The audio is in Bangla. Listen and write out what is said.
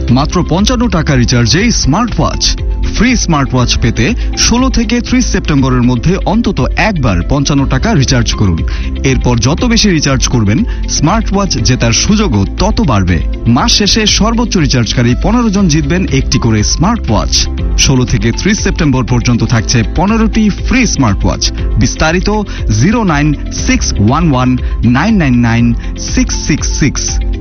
মাত্র 55 টাকা রিচার্জে smart watch. Free smart watch পেতে 16 থেকে 30 সেপ্টেম্বরের মধ্যে অন্তত একবার 55 টাকা রিচার্জ করুন। এরপর যত বেশি রিচার্জ করবেন স্মার্ট ওয়াচ জেতার সুযোগও তত বাড়বে। মাস শেষে সর্বোচ্চ রিচার্জকারী 15 জন জিতবেন একটি করে স্মার্ট ওয়াচ। 16 থেকে 30 সেপ্টেম্বর পর্যন্ত থাকছে 15টি ফ্রি স্মার্ট ওয়াচ। বিস্তারিত 09611999666।